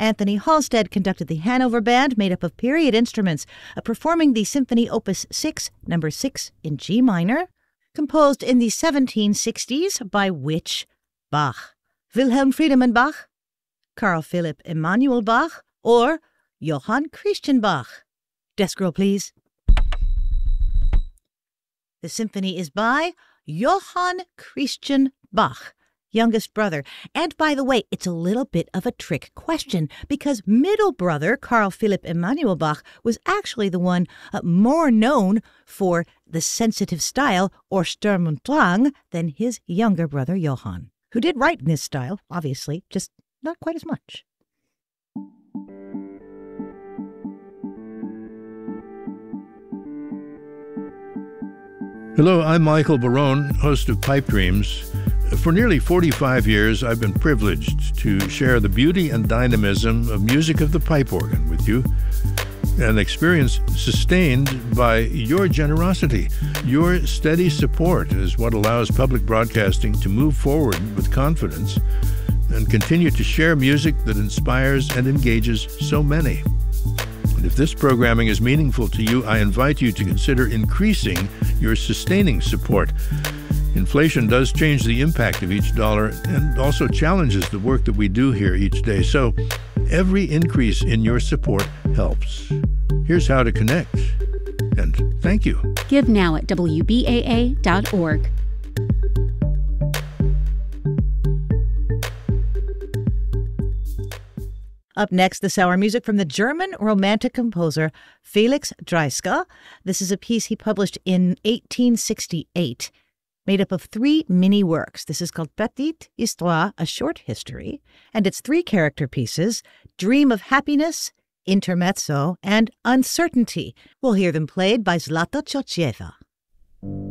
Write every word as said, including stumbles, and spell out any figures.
Anthony Halstead conducted the Hanover Band, made up of period instruments, uh, performing the Symphony Opus six, number six in G minor, composed in the seventeen sixties by which Bach? Wilhelm Friedemann Bach, Carl Philipp Emanuel Bach, or Johann Christian Bach? Desk roll, please. The symphony is by Johann Christian Bach, youngest brother. And by the way, it's a little bit of a trick question because middle brother Carl Philipp Emanuel Bach was actually the one uh, more known for the sensitive style, or Sturm und Drang, than his younger brother Johann, who did write in this style, obviously, just not quite as much. Hello, I'm Michael Barone, host of Pipe Dreams. For nearly forty-five years, I've been privileged to share the beauty and dynamism of music of the pipe organ with you, an experience sustained by your generosity. Your steady support is what allows public broadcasting to move forward with confidence and continue to share music that inspires and engages so many. And if this programming is meaningful to you, I invite you to consider increasing your sustaining support. Inflation does change the impact of each dollar and also challenges the work that we do here each day. So every increase in your support helps. Here's how to connect. And thank you. Give now at W B A A dot org. Up next, this hour, music from the German Romantic composer Felix Dreiske. This is a piece he published in eighteen sixty-eight, made up of three mini-works. This is called Petite Histoire, a short history, and it's three character pieces: Dream of Happiness, Intermezzo, and Uncertainty. We'll hear them played by Zlata Tchotcheva.